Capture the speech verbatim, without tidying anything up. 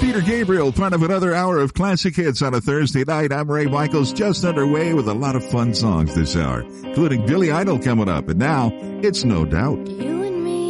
Peter Gabriel, part of another hour of classic hits on a Thursday night. I'm Ray Michaels, just underway with a lot of fun songs this hour, including Billy Idol coming up. And now, it's No Doubt. You